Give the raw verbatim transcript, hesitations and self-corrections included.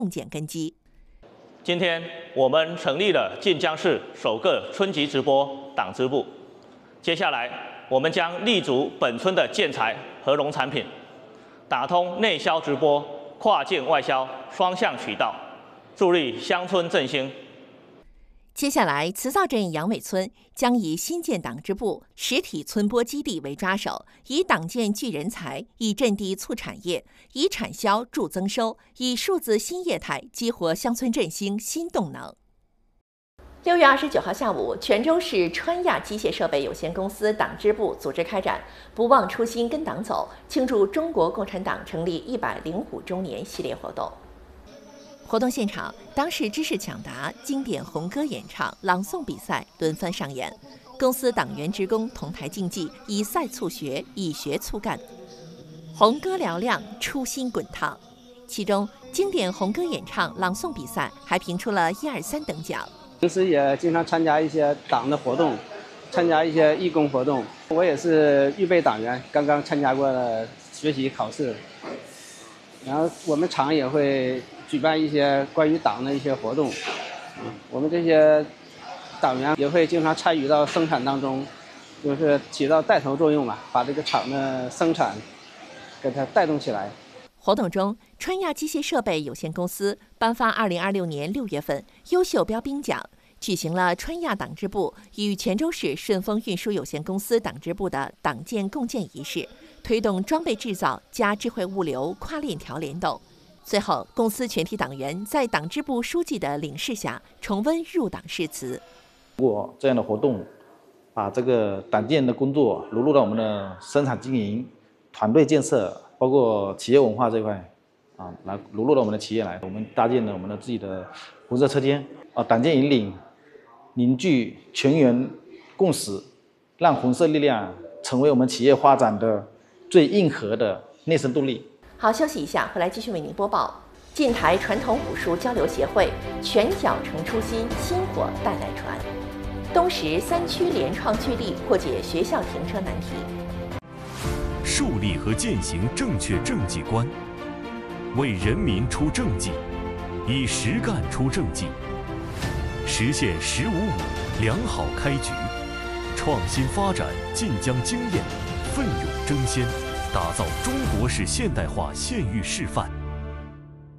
共建根基。 今天我们成立了晋江市首个村级直播党支部，接下来我们将立足本村的建材和农产品，打通内销直播、跨境外销双向渠道，助力乡村振兴。 接下来，慈灶镇杨尾村将以新建党支部、实体村播基地为抓手，以党建聚人才，以阵地促产业，以产销助增收，以数字新业态激活乡村振兴新动能。六月二十九号下午，泉州市川亚机械设备有限公司党支部组织开展“不忘初心跟党走”庆祝中国共产党成立一百零五周年系列活动。活动现场，当时知识抢答、经典红歌演唱、朗诵比赛轮番上演，公司党员职工同台竞技，以赛促学，以学促干，红歌嘹亮，初心滚烫。其中，经典红歌演唱、朗诵比赛还评出了一二三等奖。 平时也经常参加一些党的活动，参加一些义工活动。我也是预备党员，刚刚参加过了学习考试。然后我们厂也会举办一些关于党的一些活动，我们这些党员也会经常参与到生产当中，就是起到带头作用嘛，把这个厂的生产给它带动起来。 活动中，川亚机械设备有限公司颁发二零二六年六月份优秀标兵奖，举行了川亚党支部与泉州市顺丰运输有限公司党支部的党建共建仪式，推动装备制造加智慧物流跨链条联动。最后，公司全体党员在党支部书记的领示下，重温入党誓词。 通过这样的活动，把这个党建的工作融入到我们的生产经营、团队建设，包括企业文化这一块，啊，来融入到我们的企业来。我们搭建了我们的自己的红色车间，啊，党建引领，凝聚全员共识，让红色力量成为我们企业发展的最硬核的内生动力。 好，休息一下，回来继续为您播报。晋台传统武术交流协会拳脚成初心，薪火代代传。东石三区联创聚力破解学校停车难题。 树立和践行正确政绩观，为人民出政绩，以实干出政绩，实现“十五五”良好开局，创新发展晋江经验，奋勇争先，打造中国式现代化县域示范。